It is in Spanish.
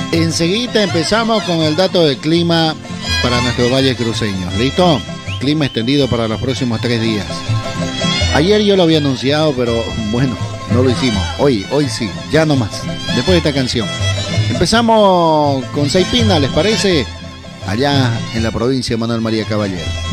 Enseguida empezamos con el dato del clima para nuestros valles cruceños. ¿Listo? Clima extendido para los próximos 3 días. Ayer yo lo había anunciado, pero bueno, no lo hicimos. Hoy sí, ya no más. Después de esta canción. Empezamos con Saipina, ¿les parece? Allá en la provincia de Manuel María Caballero.